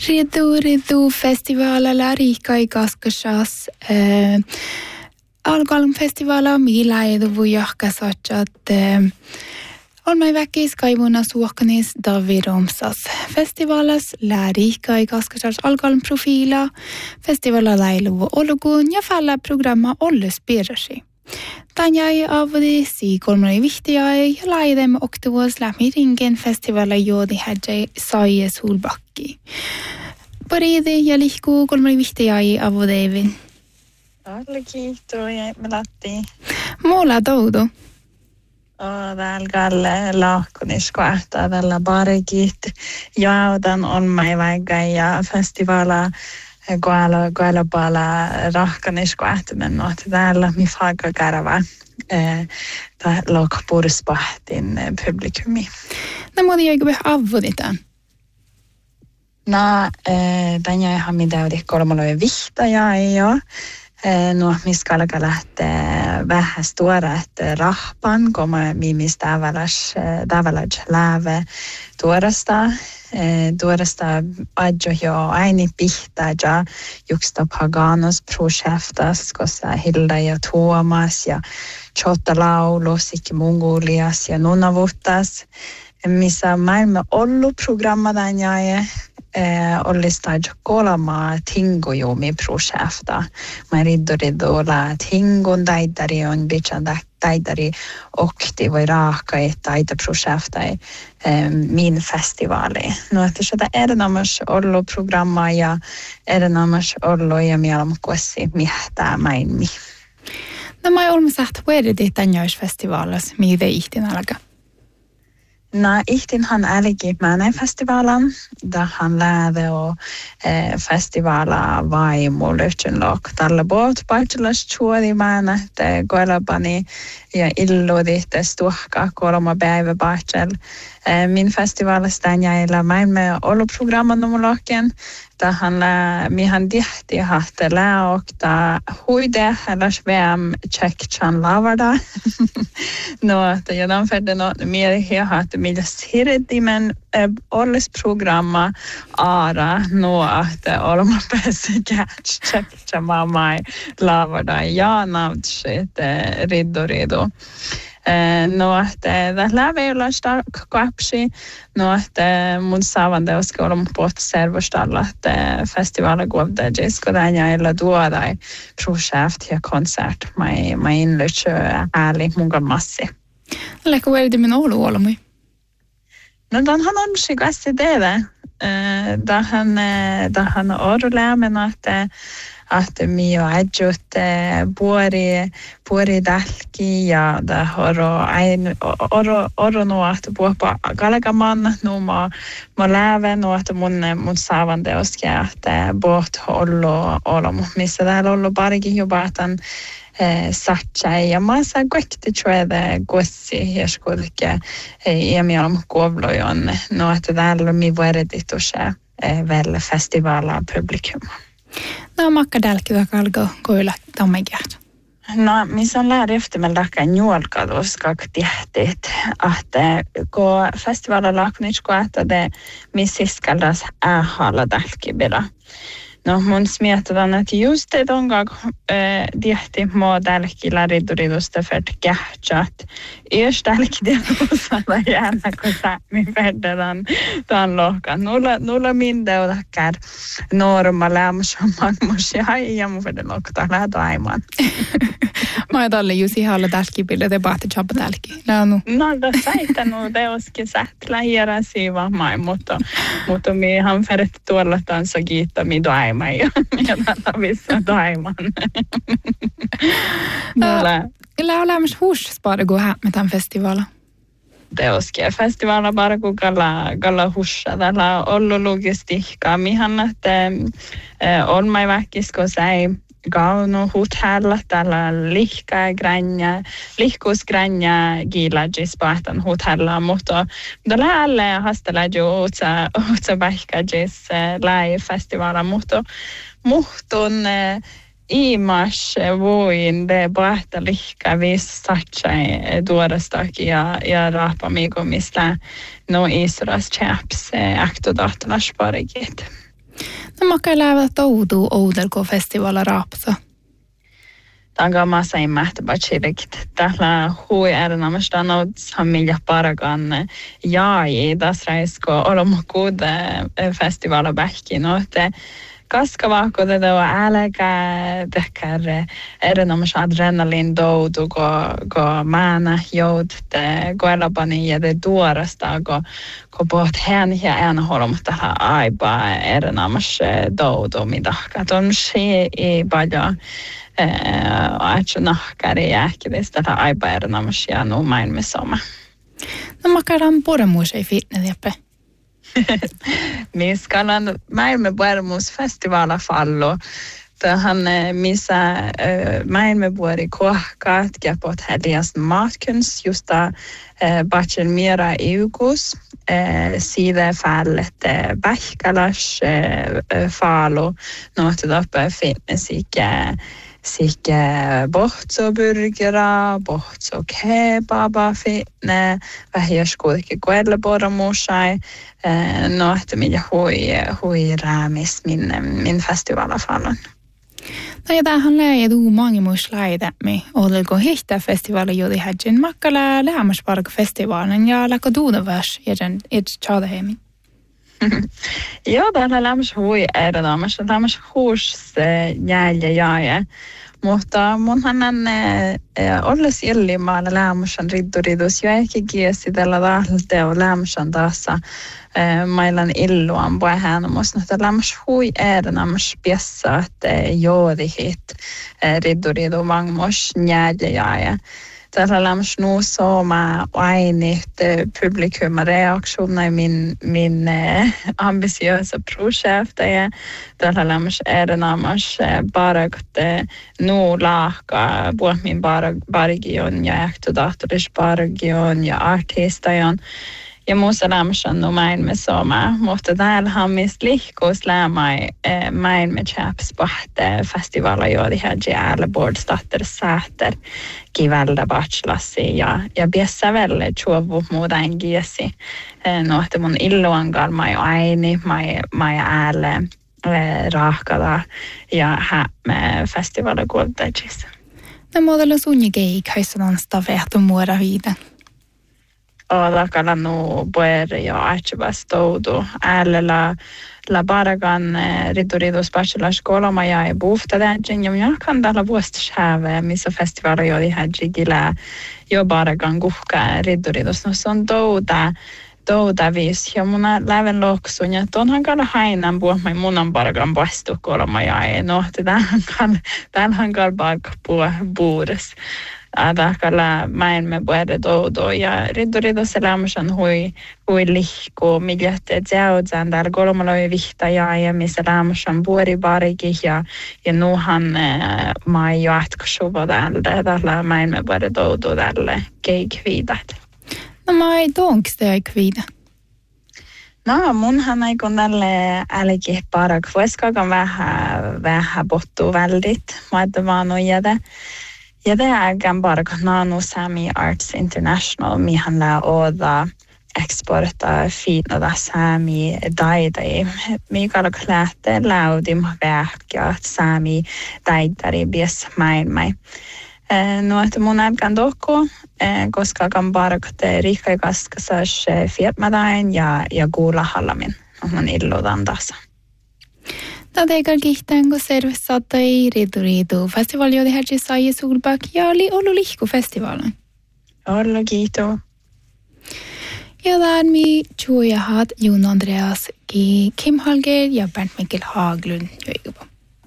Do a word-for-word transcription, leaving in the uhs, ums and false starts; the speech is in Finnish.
Redo, redo festivalilla riikai kaskasas. Äh, Algalm festivala millä ei tuvu jahkasatjat. Äh, Olmai väkis kaivuna suokanis David Romsas. Festivalas lää riikai kaskasas algalm profiila. Festivala lailuvu olugun ja falla programma ollus pirrasi. Tänjäi avudisi kolmani vihtiai ja laidemme oktovuos lähmi ringen festivala joodi hädjäi saie sulbakki. Paridi ja lihku kolmani vihtiai avudevin. Alla kiitos ja me lähtiin. Mulla toudu. Och täällä Kalle lahkuniskoahtaa tällä barikit. Jautan on mai vaikka ja festivala koala koala pala rahkaniskoahtamen no täällä mi faga karava. Eh ta lokpurspahtin publikumi. No moni ei kyllä avuditaan. Na eh tänä ihan mitä kolmaloja vihtaja ei ole. No, missä alkaa lähteä vähän tuoda, että rahpan, kun mimis tavallas läve tuodasta. Tuodasta adjo jo aini pihtaa ja juxta paganos projektas, koska Hilda ja Tuomas ja Chotta laulus, ikki Mongolias ja Nunavuttas. Missä maailma ollut programma tämän jäi. Eh, ollistaa kolmaa tingujumi projekta. Mä riddoridola tingun daidari on bitchan daidari okti voi raaka että aita projekta eh, min festivaali. No että sitä erinomas ollut programma ja erinomas ollut ja mielam kuossi mihtää mainmi. No mä olemme sagt vuodeti tänjäisfestivaalas, mitä ihtin alkaa. No, ihtinhan älki mänen festivalan, dahan läve och eh, festivala vaimu lyhtsyn lok. Tällä båt paitselas chuodi määnä, että koelapani ja illudi stuhka kolma päivä paitsel. Eh, min festivalista jäillä mäimme ollut programman numolokken. Dahan lä, mihan tihti hahte lä och ta huide hälas väm tjekkchan lavarda. No, että jodan färden on mieliä hahte millä sirdimen eh, ollis programma aara no, että olma pääsi tjekkchan mamai lavarda ja nautsit eh, riddorido. No, että tällä veillä stark kapsi, no, että mun saavan teoska olla puhut servostalla, että festivaali kuitenkin, kun tänjäillä tuodaan projekt ja konsert, mä mä inlytsö ääli munkan massi. Läkö väldi min olu olemi? No, tämähän on sikasti teille. Tähän, tähän oruläämen, että att mio adjut puori puori dalki ja da horo ein oro oro no att puopa kalkaman no ma ma läve no att mun mun saavan teoska että bot ollo olomu missä täällä ollo parikin jo batan satsa ja mä saan kaikki tjuede gossi ja skulke ja mi on kovlojon no että täällä mi vuodetitusä väl festivala publikum. No makka dälkiä kalko koilla tammegjät. No, missä on lähdö yhtämällä takkaan juolkatus kaktihtit, että kun festivaalla laknitsko, että te missiskallas äähalla dälkibillä. No, mun smietetään, että just det on kak tihti mua dälkillä riduridusta för kähtsat. Ers dälkidiagnosalla jäällä, kun säämi verdetaan tämän lohkan. Nulla, nulla mindre takkar norma lämsamagmus ja ja mun verden lohkata lähtö aivan. Mä oon tälle juuri halla dälkibillä, te bahti chapa dälki. Länu. No, da säitä nu teoskin sähtlä hierasi vahmai, mutta mutta mi han färdet tuolla tansa kiittää mi aivan ja tätä missä aivan. Mulla Illä on lämmäs huus bara gå här med den festivalen. Teoske festivala bara kun kalla kalla hussa tällä ollu logistiikka mihan että on mai väkisko sai Gauno hotella tällä lihkaa granja lihkusgranja gilagis pahtan hotella mutta tällä alle hastella jo utsa utsa bahkajis live festivala mutta muhtun imas voin de bahta lihka vis satsai duorastakin ja ja rahpamigo mistä no isras chaps aktodatlas parikit. No makka lävä toudu oudelko festivala raapsa. Tanga massa ei mähtäpätsilikit. Tällä hui erinomaista noutsamilja paragan jaai tasraisko olomukuude festivala bähki noite. Kaskavako tätä on älkää tehkär erinomaista adrenalin doudu ko ko määnä jout te koelapani ja te tuorasta ko ko pohт hän ja en holm tällä aipa erinomaista doudu mitä katon se ei paljon Aitsu nahkari jääkivistä tätä aipa erinomaisia nuu maailmassa. No makaran puremuus ei fitne jäppe. Miskalan maailmanpuoremusfestivala fallo. Tähän missä maailmanpuori kohkaat ja pot heljas matkunst just bachelor mera eukus siitä fallet Bähkalas fallo något uppe fitnessikä Sikke bohtsoburgera, bohtso-kebaba fitne, vähjäs kuitenkin koelleporamuusai, no että mitä hui, hui räämis min, min festivalafallon. No ja tämähän lähe tuu mangimus läidämi, oletko hihtää festivali jodi hädjen makkala lähemmäspark festivaalin ja läkko tuudaväs jäden itse tjadahemi. Joo, täällä lämmäs hui erinomaista. Lämmäs huus jääjä jääjä. Mutta munhan on olles illimaalla lämmäsän ridduridus jo ehkä kiesi tällä tahdolta ja lämmäsän taas mailan illuan puheen. Mutta lämmäs hui erinomaista piessä, että joodihit ridduridu vangmos jääjä jääjä. Täällä lämmäs nuu sooma ainit publikum reaktioner min, min eh, ambitiösa projekt. Täällä lämmäs erinomaisesti bara että nuu lahka puhut min barigion ja ehtodahtelis barigion ja artistajon. Ja muussa lämmäs on nuu maailme sooma. Mutta täällä hammist lihkuus lämmäi maailme chaps pahte festivala joodi hädji äällä bordstatter sähter kivältä bachelassi ja ja biessä velle chuovu muuta en giesi. No että mun illuan kalmai aini mai mai äälle rahkala ja hämme festivala kuultajis. No muodella sunni keik haisanan stafehtu muora viiden. Oda kala nu puer ja aitsuvas toudu äälellä la baragan riduridos bachelor skolama ja ei buufta täjin ja minä kan tällä vuosta shäve missä festivaali jodi häjigillä jo baragan kuhka riduridos no se on touda touda vis ja mun läven loksun ja tonhan kala hainan puhumaan munan baragan vastu kolama ja ei no tähän kal tähän kal bak buures. Adakalla maailme puhuta toudu ja ridduridos elämässä hui hui lihku miljötte tjaudzan täällä kolmaloja vihtajaa ja missä elämässä on puori bariki ja ja nuuhan mai jatkosuva täällä täällä maailme puhuta toudu täällä keikviitat. No mai tonks te aikviida? No munhan aikon tälle älki parak voiskakan vähän vähän pottuu väldit maita vaan on jätä. Ja det är gambar Nano Sami Arts International mihan lää oda exporta fina Sami daidai. Mikala klähte laudim vähkja Sami daidari bies maailmai. No että mun älkän dokko, koska gambar te riikai kaskasas firmadain ja ja kuulla hallamin. On illudan tasa. Tadekar kihtään, kun servissaatta ei riitu festivaali, jota hädji sai sulbak ja oli ollut lihku festivaalin. Olla kiitos. Ja tämän mi tjuja hat Jon Andreas Kim Hallger ja Bernt Mikkel Haglund.